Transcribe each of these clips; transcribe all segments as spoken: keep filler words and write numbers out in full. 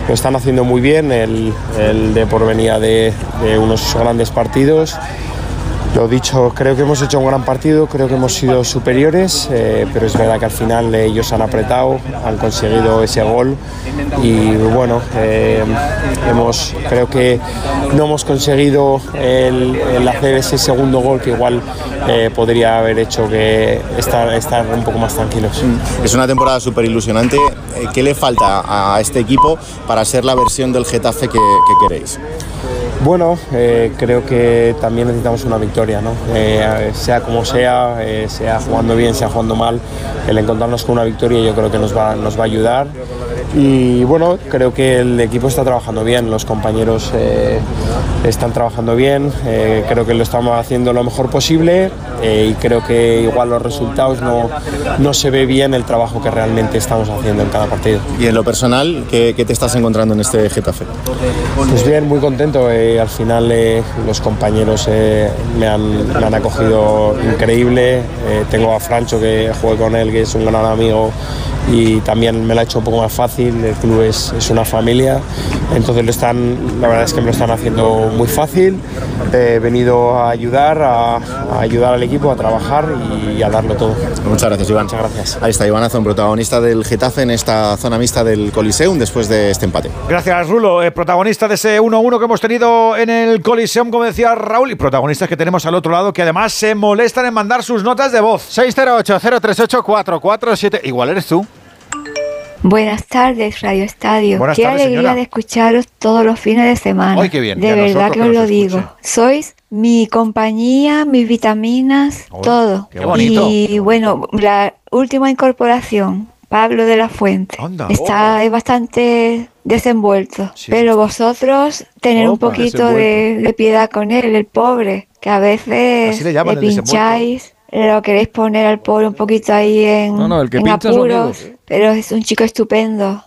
lo están haciendo muy bien. El, el Depor venía de, de unos grandes partidos. Lo dicho, creo que hemos hecho un gran partido, creo que hemos sido superiores, eh, pero es verdad que al final ellos han apretado, han conseguido ese gol y bueno, eh, hemos, creo que no hemos conseguido el, el hacer ese segundo gol que igual eh, podría haber hecho que estar, estar un poco más tranquilos. Es una temporada súper ilusionante. ¿Qué le falta a este equipo para ser la versión del Getafe que, que queréis? Bueno, eh, creo que también necesitamos una victoria, ¿no? Eh, sea como sea, eh, sea jugando bien, sea jugando mal, el encontrarnos con una victoria yo creo que nos va, nos va a ayudar. Y bueno, creo que el equipo está trabajando bien, los compañeros eh, están trabajando bien, eh, creo que lo estamos haciendo lo mejor posible eh, y creo que igual los resultados no, no se ve bien el trabajo que realmente estamos haciendo en cada partido. Y en lo personal, ¿qué, qué te estás encontrando en este Getafe? Pues bien, muy contento. Eh, al final eh, los compañeros eh, me, han, me han acogido increíble. Eh, tengo a Francho, que jugué con él, que es un gran amigo, y también me lo ha hecho un poco más fácil. El club es, es una familia, entonces lo están, la verdad es que me lo están haciendo muy fácil. He venido a ayudar, a, a ayudar al equipo, a trabajar y a darlo todo. Muchas gracias, Iván. Muchas gracias. Ahí está Iván Azón, protagonista del Getafe en esta zona mixta del Coliseum después de este empate. Gracias, Rulo, eh, protagonista de ese uno uno que hemos tenido en el Coliseum, como decía Raúl, y protagonistas que tenemos al otro lado que además se molestan en mandar sus notas de voz. seis cero ocho, cero tres ocho, cuatro cuatro siete. Igual eres tú. Buenas tardes, Radio Estadio. Buenas qué tardes, alegría señora. de escucharos todos los fines de semana. Ay, qué bien. De Y a verdad nosotros que que os lo nos digo. escuchen. Sois mi compañía, mis vitaminas, Oh, todo. qué bonito. Y bueno, la última incorporación, Pablo de la Fuente, Anda. está Oh. es bastante desenvuelto. Sí. Pero vosotros tener un Opa, poquito de, de piedad con él, el pobre, que a veces Así le llaman, el pincháis. Lo queréis poner al pobre un poquito ahí en, No, no, el que en pincha es su apuros, amigo. pero es un chico estupendo.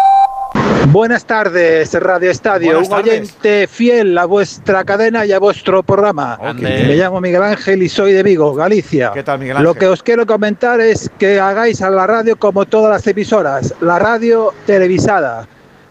Buenas tardes, Radio Estadio, Buenas un tardes. oyente fiel a vuestra cadena y a vuestro programa. Ande. Me llamo Miguel Ángel y soy de Vigo, Galicia. ¿Qué tal, Miguel Ángel? Lo que os quiero comentar es que hagáis a la radio como todas las emisoras, la radio televisada.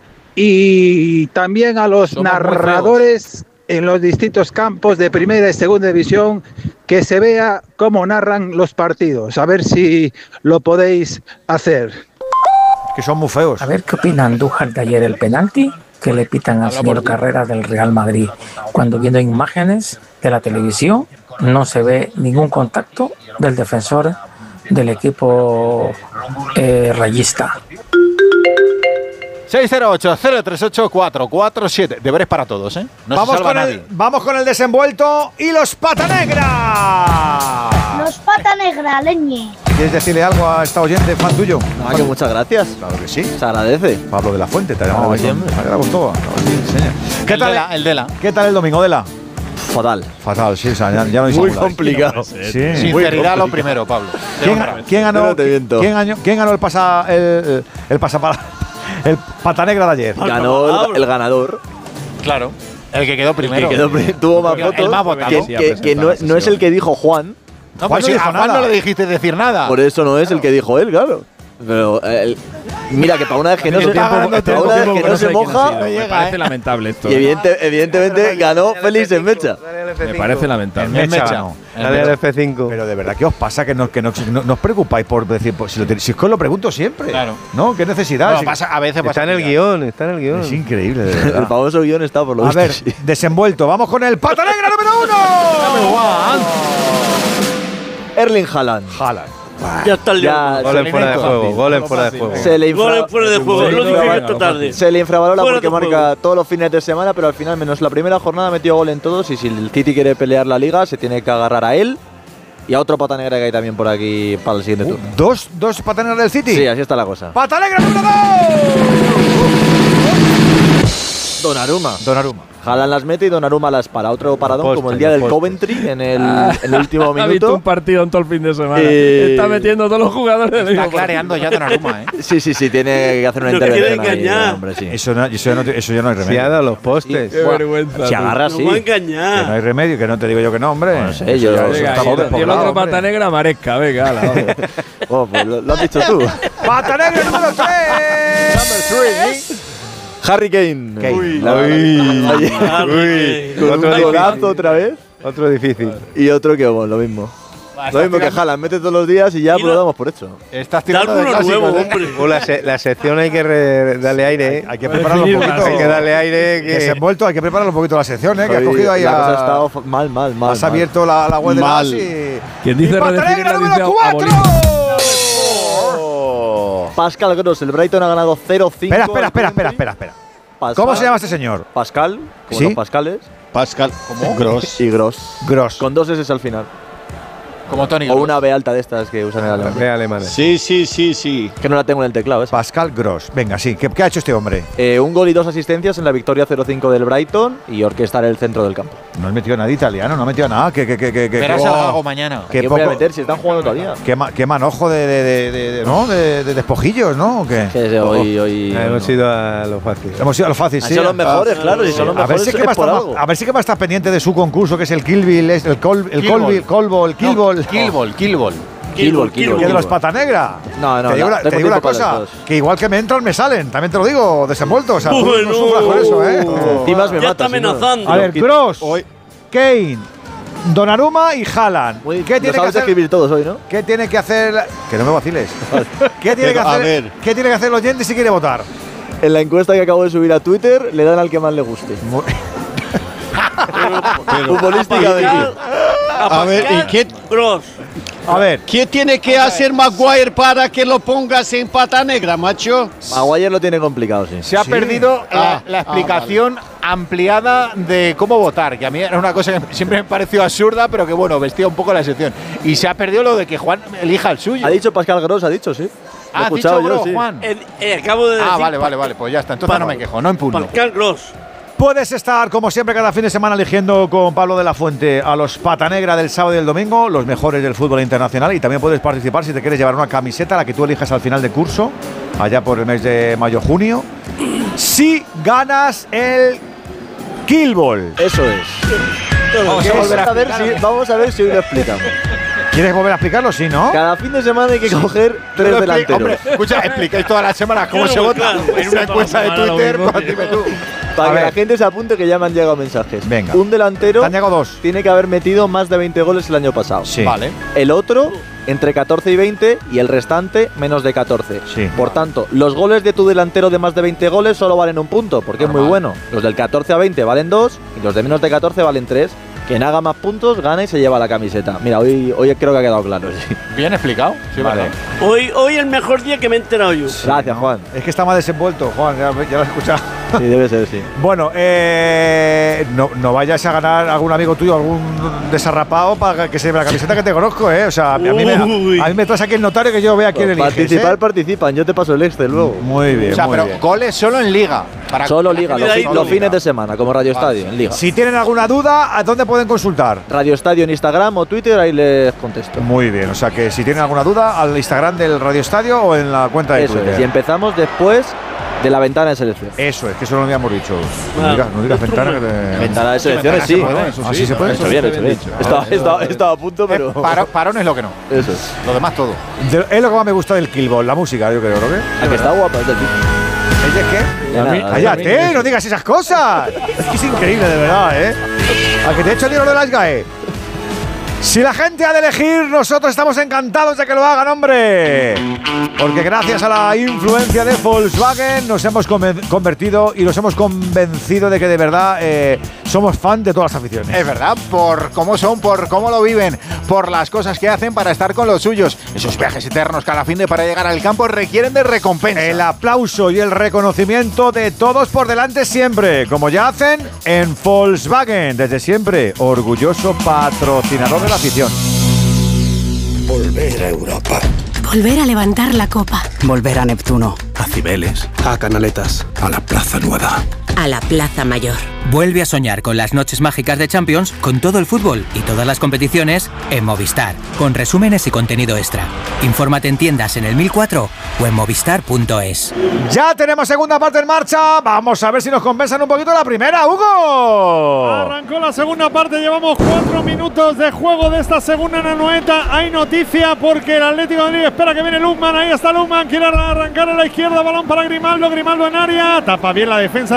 Y también a los Somos muy narradores en los distintos campos de primera y segunda división, que se vea cómo narran los partidos. A ver si lo podéis hacer. Que son muy feos. A ver qué opina Andújar de ayer el penalti que le pitan al señor Carrera del Real Madrid, cuando viendo imágenes de la televisión no se ve ningún contacto del defensor del equipo eh, rayista. seis cero ocho, cero tres ocho, cuatro cuatro siete. Deberes para todos, ¿eh? No se vamos, salva con nadie. el, vamos con el desenvuelto y los pata negra. Los pata negra, leñe. ¿Quieres decirle algo a esta oyente fan tuyo? Ah, que muchas gracias. Claro que sí. Se agradece. Pablo de la Fuente, te ha llamado No, hoy. siempre. Me gustó. ¿Qué El tal, Dela, el Dela. ¿Qué tal el domingo, Dela? Fatal. Fatal, sí, o sea, ya, ya no hay Muy salida. complicado. Sí. Sinceridad lo primero, Pablo. ¿Quién, ¿quién ganó? No te miento. ¿quién, ganó ¿Quién ganó el pasa el, el pasapala, el pata negra de ayer? Ganó el, el ganador. Claro. El que quedó primero. Que quedó pri- tuvo más El votos. más votado. Que, que- que no, no es el que dijo Juan. No, Juan pues no sí, dijo a Juan nada. no le dijiste decir nada. Por eso no es el que dijo él, claro. Pero el- mira que para una vez que no se, Está ganando para una vez que no se moja, Me parece lamentable esto. y evidente- evidentemente ganó Félix en Mecha. Me parece lamentable. El Mecha, Mecha. no. El Mecha. F cinco. Pero de verdad, ¿qué os pasa? Que no, que no, no, no os preocupáis por decir, pues, si, lo tenéis- si es que os lo pregunto siempre. Claro. ¿No? ¿Qué necesidad? No, Si- pasa, a veces pasa. Está en el guión, está en el guión. es increíble, de El verdad. famoso guión está por lo A visto. ver, sí. desenvuelto. Vamos con el pata negra número uno. Erling Haaland. Haaland. Ya está el Ya, Gol en fuera de juego, gol en fuera de juego. Se le, infra- Gol fuera de juego, lo dije esta tarde. se le infravalora Fuera porque de marca juego. todos los fines de semana, pero al final, menos la primera jornada, metió gol en todos. Y si el City quiere pelear la liga, se tiene que agarrar a él y a otro pata negra que hay también por aquí para el siguiente turno. ¿Dos, dos pata negras del City? Sí, así está la cosa. ¡Pata negra número dos! Donnarumma. Donnarumma. Haaland las mete y Donnarumma las para. Otro paradón Poste, como el día del poste. Coventry en el, en el último Ha visto minuto. un partido en todo el fin de semana. Eh, Está metiendo a todos los jugadores del Está mismo clareando ya Donnarumma, ¿eh? Sí, sí, sí, tiene que hacer una Nos quiere intervención ahí, engañar. hombre, sí. Eso, no, eso, ya no, eso ya no hay Se ha remedio. dado los postes. Qué vergüenza. Se tú. agarra Nos así. va a Que no engañar. hay remedio, que no te digo yo que no, hombre. No sé, yo- Eso ya- Venga, eso Venga, está y el- y el despoblado, otro hombre. pata negra, Maresca. Venga, ala, vamos. Oh, pues lo, lo has dicho tú. ¡Pata negra número tres! Harry Kane. Kane. Uy, Uy. Uy. Con Otro un golazo difícil. otra vez. Otro difícil. Y otro que bueno, lo mismo. Va, Lo mismo que tirando- Haaland, mete todos los días y ya Y pues lo la- damos por hecho. Estás tirando de Dale uno clásicos, nuevo, ¿eh? hombre. Uh, la, se- la sección hay que re- darle aire, ¿eh? Hay que prepararlo un poquito. Hay que darle aire. Que se Que... envuelto, hay que preparar un poquito la sección, ¿eh? Que has Hoy cogido ahí la cosa ha a. estado fa- mal, mal, mal. Has mal. abierto la, la web de Mal. las y. Quien dice y redefinir Patanegra la número dice cuatro. Oh. Pascal Gross, el Brighton ha ganado cero cinco. Espera, espera, espera, espera, espera, espera. Pascal- ¿Cómo se llama este señor? Pascal, como ¿Sí? los Pascales. Pascal Gross. Y Gross. Gross. Con dos S al final. Como Tony O Gross. una B alta de estas que usan en el alemán. Ve alemana. Sí, sí, sí, sí. Que no la tengo en el teclado, ¿es? Pascal Gross. Venga, sí. ¿Qué, qué ha hecho este hombre? Eh, un gol y dos asistencias en la victoria cero cinco del Brighton y orquestar el centro del campo. No has metido nada italiano, no ha metido nada. Que, que, que, que, que, Verás que- al oh, Gago mañana. Qué ¿Qué voy a poco- meter si están jugando todavía? Qué, ma- qué manojo de, de, de, de- de- ¿no? de, de despojillos, ¿no? ¿O qué? Que es de hoy, hoy. Ah, hemos ido a lo fácil. Hemos ido a lo fácil, Han sí. sido los mejores, claro, si son los A ver, mejores si es que es va a por estar algo. más- a ver si que va a estar pendiente de su concurso, que es el Kill Bill, es el Col, el Kill Colbill, Colball, Kill Ball. Killball, Killball. Killball, Que Killball. de los pata negra. No, no, te digo, no, la- tengo te digo una tiempo para cosa, los dos. que igual que me entran me salen, también te lo digo, desenvuelto. O sea, tú Bueno. no sufras por eso, ¿eh? Encima me Ya está matas, si no. amenazando. A ver, Gross, Kane, Donnarumma y Haaland. Uy, ¿Qué lo tiene que sabes hacer? escribir todos hoy, ¿no? ¿Qué tiene que hacer? la- Que no me vaciles. ¿Qué tiene que Pero, a hacer? ver. ¿Qué tiene que hacer el oyente si quiere votar? En la encuesta que acabo de subir a Twitter, le dan al que más le guste. Futbolísticamente. A ver, ¿y qué, Gross. A ver, qué tiene que hacer Maguire para que lo pongas en pata negra, macho? Maguire lo tiene complicado, sí. Se ha Sí. perdido la, Ah, la ah, explicación ampliada de cómo votar, que a mí era una cosa que siempre me pareció absurda, pero que bueno, vestía un poco la sección. Y se ha perdido lo de que Juan elija el suyo. Ha dicho Pascal Gross, ha dicho, sí. Lo he Ah, ¿has escuchado dicho yo, Gross, sí. Juan? Eh, eh, acabo de decir. Ah, vale, vale, vale, pues ya está. Entonces Pa- no me quejo, no impugno. Pascal Gross. puedes estar como siempre cada fin de semana eligiendo con Pablo de la Fuente a los pata negra del sábado y del domingo, los mejores del fútbol internacional, y también puedes participar si te quieres llevar una camiseta, la que tú elijas al final de curso, allá por el mes de mayo-junio, si ganas el Kill Ball. Eso es. Vamos a volver a a ver explicarlo. si, vamos a ver si hoy lo explicamos. ¿Quieres volver a explicarlo? Sí, ¿no? Cada fin de semana hay que coger tres Lo expli- delanteros. Hombre, escucha, explicáis todas las semanas cómo Claro, se vota claro, en una sepa encuesta de para lo Twitter. mismo. Pues dime tú. Para A que ver. la gente se apunte que ya me han llegado mensajes. Venga. Un delantero Te han llegado dos. tiene que haber metido más de veinte goles el año pasado. Sí. Vale. El otro entre catorce y veinte y el restante menos de catorce. Sí. Por tanto, los goles de tu delantero de más de veinte goles solo valen un punto, porque es muy bueno. Los del catorce a veinte valen dos y los de menos de catorce valen tres. Quien haga más puntos gana y se lleva la camiseta. Mira, hoy, hoy creo que ha quedado claro. Sí. Bien explicado. Sí, Vale. verdad. Hoy, hoy el mejor día que me he enterado yo. Gracias, Juan. Es que está más desenvuelto, Juan, ya, ya lo has escuchado. Sí, debe ser, sí. Bueno, eh, no, no vayas a ganar algún amigo tuyo, algún desarrapado para que se lleve la camiseta que te conozco, ¿eh? O sea, a mí, me, Uy. a mí me traes aquí el notario que yo vea quién eliges, Participar, ¿eh? participan. Yo te paso el Excel luego. Muy bien, O sea, muy pero bien. goles solo en Liga. Para Solo Liga, los, Cuidadito. los fines de semana, como Radio Estadio, en Liga. Si tienen alguna duda, ¿a dónde pueden consultar? Radio Estadio en Instagram o Twitter, ahí les contesto. Muy bien, o sea que si tienen alguna duda, al Instagram del Radio Estadio o en la cuenta de Eso Twitter. es. Y empezamos después de la ventana de selección. Eso es, que eso no lo habíamos dicho. No Ah, digas, no digas ventana que te- Ventana de selecciones, sí. Ah, sí se puede. Hecho bien, hecho bien. Estaba, estaba, estaba a punto, pero. Eh, paro- parón es lo que no. Eso es. Lo demás todo. De- es lo que más me gusta del Killball, la música, yo creo, ¿no? ¿Qué? A que está guapa, es del tipo. ¿Ella qué? De nada, ¡Cállate! ¡No digas esas cosas! Es que es increíble, de verdad, ¿eh? A que te he hecho el libro de las GAE. Si la gente ha de elegir, nosotros estamos encantados de que lo hagan, hombre. Porque gracias a la influencia de Volkswagen nos hemos conven- convertido y nos hemos convencido de que de verdad eh, somos fan de todas las aficiones. Es verdad, por cómo son, por cómo lo viven, por las cosas que hacen para estar con los suyos. Esos viajes eternos cada fin de para llegar al campo requieren de recompensa. El aplauso y el reconocimiento de todos por delante siempre, como ya hacen en Volkswagen, desde siempre, orgulloso patrocinador de la afición. Volver a Europa. Volver a levantar la copa. Volver a Neptuno. A Cibeles. A Canaletas. A la Plaza Nueva. a la Plaza Mayor. Vuelve a soñar con las noches mágicas de Champions, con todo el fútbol y todas las competiciones en Movistar, con resúmenes y contenido extra. Infórmate en tiendas en el mil cuatro o en movistar punto es. Ya tenemos segunda parte en marcha. Vamos a ver si nos compensan un poquito la primera, Hugo. Arrancó la segunda parte, llevamos cuatro minutos de juego de esta segunda en la noventa. Hay noticia porque el Atlético de Madrid espera que viene Lukman. Ahí está Lukman, quiere arrancar a la izquierda, balón para Grimaldo, Grimaldo en área, tapa bien la defensa